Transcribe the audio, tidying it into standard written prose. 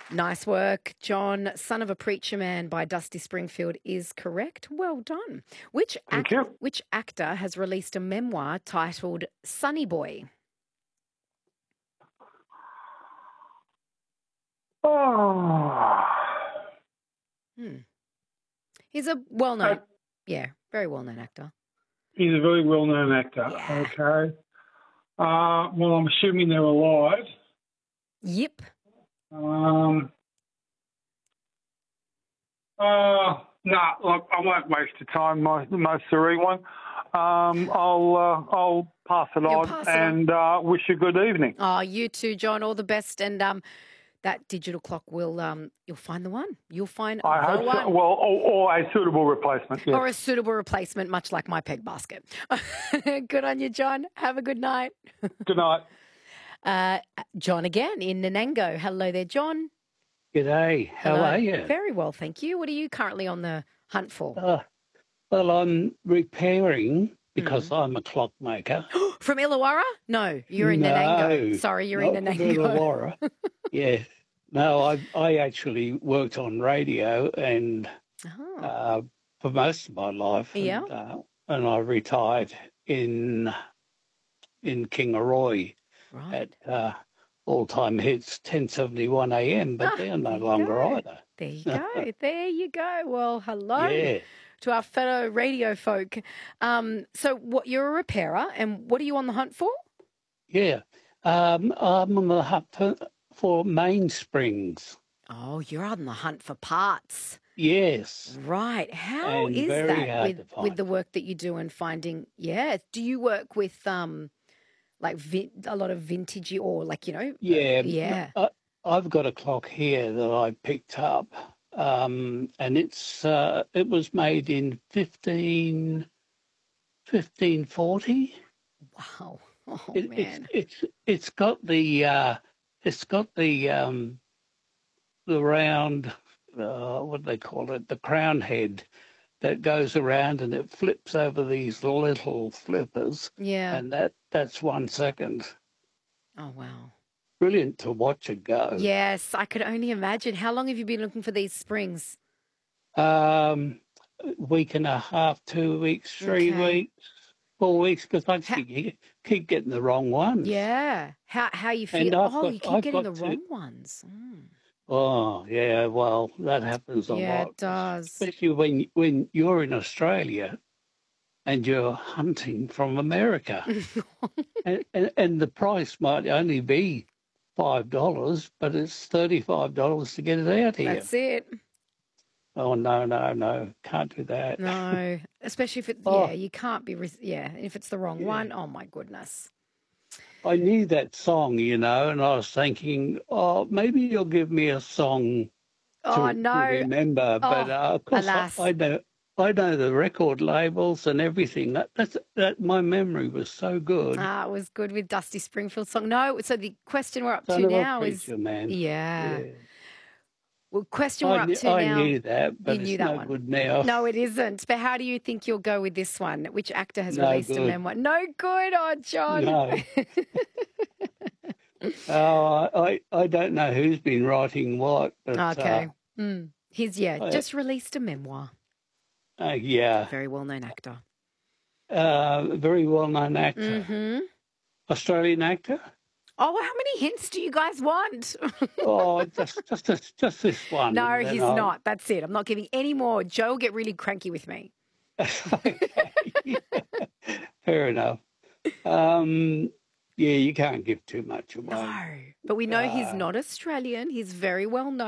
Nice work, John. Son of a Preacher Man by Dusty Springfield is correct. Well done. Thank you. Which actor has released a memoir titled Sonny Boy? Oh. He's a well-known, very well-known actor. He's a very well-known actor. Yeah. Okay. Well, I'm assuming they're alive. Yep. Look, I won't waste the time. The most serene one. I'll pass it on and wish you a good evening. Oh, you too, John. All the best. And that digital clock will you'll find the one. You'll find I hope one. so. Well, or a suitable replacement. Yes. Or a suitable replacement, much like my peg basket. Good on you, John. Have a good night. Good night. John again in Nanango. Hello there, John. G'day. How are you? Very well, thank you. What are you currently on the hunt for? Well, I'm repairing because I'm a clockmaker. From Illawarra? No, you're in Nanango. Sorry, you're in Nanango. From Illawarra. Yeah. No, I actually worked on radio and for most of my life. Yeah. And I retired in Kingaroy at all-time hits 10:71 a.m. But they're no longer either. There you go. There you go. Well, hello to our fellow radio folk. So, you're a repairer, and what are you on the hunt for? Yeah, I'm on the hunt for mainsprings. Oh, you're on the hunt for parts. Yes. Right. How is that with the work that you do and finding? Yeah. Do you work with like a lot of vintagey or like Yeah. I've got a clock here that I picked up, and it was made in 1540. Wow. Oh man. It's got the round, what do they call it? The crown head that goes around and it flips over these little flippers. Yeah. And that's 1 second. Oh, wow. Brilliant to watch it go. Yes, I could only imagine. How long have you been looking for these springs? Week and a half, 2 weeks, 3 weeks, 4 weeks, because I keep getting the wrong ones. Yeah. How you feel? You keep getting the wrong ones. Oh, yeah, well, that happens a lot. Yeah, it does. Especially when you're in Australia and you're hunting from America. and the price might only be $5, but it's $35 to get it out here. That's it. Oh, no, can't do that. No, especially if you can't be, if it's the wrong one, oh my goodness. I knew that song, and I was thinking, maybe you'll give me a song to remember. But of course, alas. I know the record labels and everything. That my memory was so good. It was good with Dusty Springfield's song. No, so the question we're up to now is, man. Yeah. Well, question we're up to now. I knew that, but you knew it's that no one. good now. No, it isn't. But how do you think you'll go with this one? Which actor has released a memoir? No good, John. No. I don't know who's been writing what. But, okay. He's just released a memoir. Yeah. Very well-known actor. Very well-known actor. Mm-hmm. Australian actor. Oh, how many hints do you guys want? just this one. No, he's not. That's it. I'm not giving any more. Joe will get really cranky with me. Okay. Fair enough. Yeah, you can't give too much away. No, but we know he's not Australian. He's very well known.